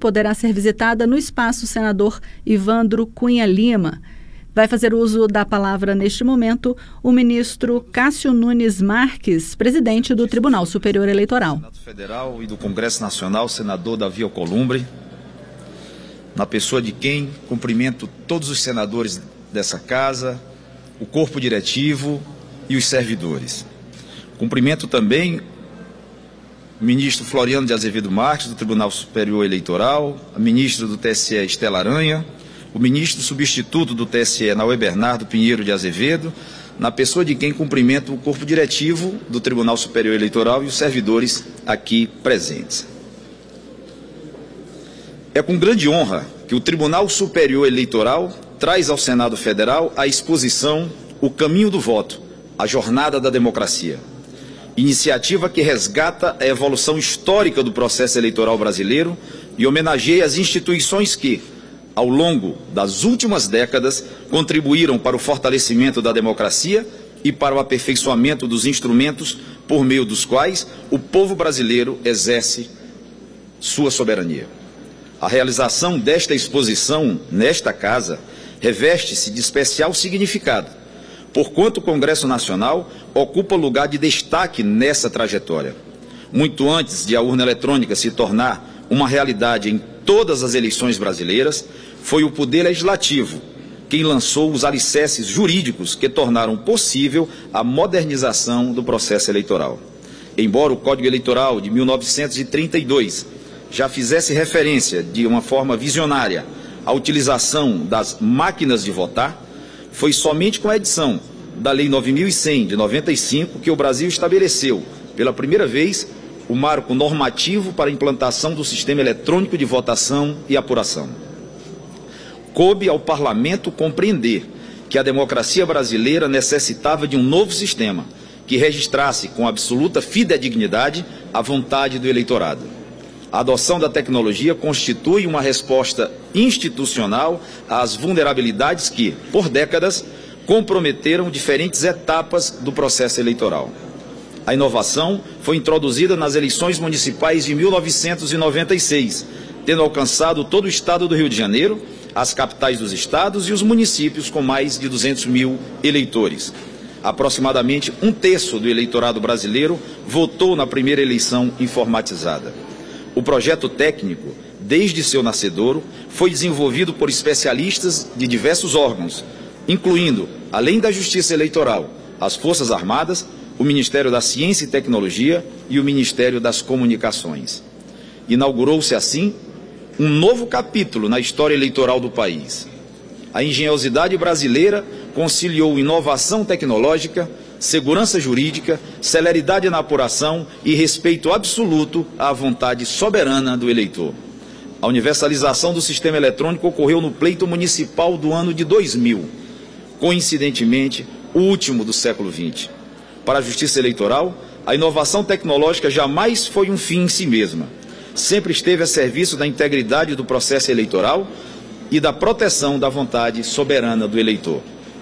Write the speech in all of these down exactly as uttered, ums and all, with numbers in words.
poderá ser visitada no espaço Senador Ivandro Cunha Lima. Vai fazer uso da palavra neste momento o ministro Cássio Nunes Marques, presidente do Tribunal Superior Eleitoral. Senado Federal e do Congresso Nacional, senador Davi Alcolumbre, na pessoa de quem cumprimento todos os senadores dessa casa, o corpo diretivo e os servidores. Cumprimento também o ministro Floriano de Azevedo Marques, do Tribunal Superior Eleitoral, a ministra do T S E, Estela Aranha, o ministro substituto do T S E, Naue Bernardo Pinheiro de Azevedo, na pessoa de quem cumprimento o corpo diretivo do Tribunal Superior Eleitoral e os servidores aqui presentes. É com grande honra que o Tribunal Superior Eleitoral traz ao Senado Federal a exposição O Caminho do Voto, a Jornada da Democracia. Iniciativa que resgata a evolução histórica do processo eleitoral brasileiro e homenageia as instituições que, ao longo das últimas décadas, contribuíram para o fortalecimento da democracia e para o aperfeiçoamento dos instrumentos por meio dos quais o povo brasileiro exerce sua soberania. A realização desta exposição nesta casa reveste-se de especial significado, porquanto o Congresso Nacional ocupa lugar de destaque nessa trajetória. Muito antes de a urna eletrônica se tornar uma realidade em todas as eleições brasileiras, foi o Poder Legislativo quem lançou os alicerces jurídicos que tornaram possível a modernização do processo eleitoral. Embora o Código Eleitoral de mil novecentos e trinta e dois já fizesse referência de uma forma visionária à utilização das máquinas de votar, foi somente com a edição da Lei nove mil e cem, de noventa e cinco, que o Brasil estabeleceu, pela primeira vez, o marco normativo para a implantação do sistema eletrônico de votação e apuração. Coube ao Parlamento compreender que a democracia brasileira necessitava de um novo sistema que registrasse com absoluta fidedignidade a vontade do eleitorado. A adoção da tecnologia constitui uma resposta institucional às vulnerabilidades que, por décadas, comprometeram diferentes etapas do processo eleitoral. A inovação foi introduzida nas eleições municipais de mil novecentos e noventa e seis, tendo alcançado todo o estado do Rio de Janeiro, as capitais dos estados e os municípios com mais de duzentos mil eleitores. Aproximadamente um terço do eleitorado brasileiro votou na primeira eleição informatizada. O projeto técnico, desde seu nascedouro, foi desenvolvido por especialistas de diversos órgãos, incluindo, além da Justiça Eleitoral, as Forças Armadas, o Ministério da Ciência e Tecnologia e o Ministério das Comunicações. Inaugurou-se, assim, um novo capítulo na história eleitoral do país. A engenhosidade brasileira conciliou inovação tecnológica, segurança jurídica, celeridade na apuração e respeito absoluto à vontade soberana do eleitor. A universalização do sistema eletrônico ocorreu no pleito municipal do ano de dois mil, coincidentemente, o último do século vinte. Para a Justiça Eleitoral, a inovação tecnológica jamais foi um fim em si mesma. Sempre esteve a serviço da integridade do processo eleitoral e da proteção da vontade soberana do eleitor.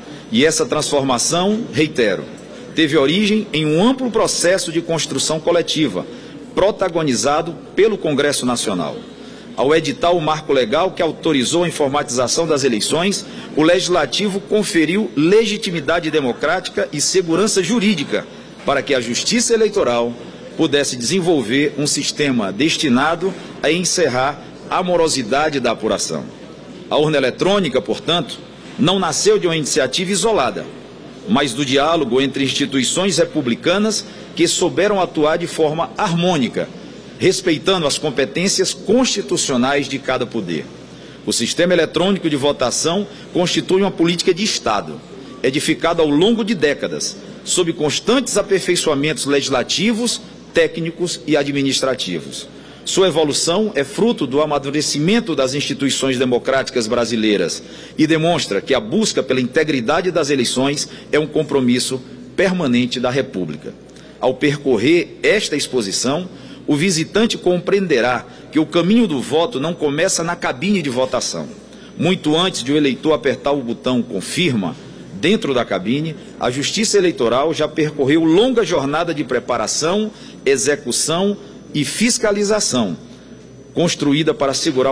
E essa transformação, reitero, teve origem em um amplo processo de construção coletiva, protagonizado pelo Congresso Nacional. Ao editar o marco legal que autorizou a informatização das eleições, o Legislativo conferiu legitimidade democrática e segurança jurídica para que a Justiça Eleitoral pudesse desenvolver um sistema destinado a encerrar a morosidade da apuração. A urna eletrônica, portanto, não nasceu de uma iniciativa isolada, mas do diálogo entre instituições republicanas que souberam atuar de forma harmônica, respeitando as competências constitucionais de cada poder. O sistema eletrônico de votação constitui uma política de Estado, edificada ao longo de décadas, sob constantes aperfeiçoamentos legislativos, técnicos e administrativos. Sua evolução é fruto do amadurecimento das instituições democráticas brasileiras e demonstra que a busca pela integridade das eleições é um compromisso permanente da República. Ao percorrer esta exposição, o visitante compreenderá que o caminho do voto não começa na cabine de votação. Muito antes de o eleitor apertar o botão confirma, dentro da cabine, a Justiça Eleitoral já percorreu longa jornada de preparação, execução e fiscalização, construída para assegurar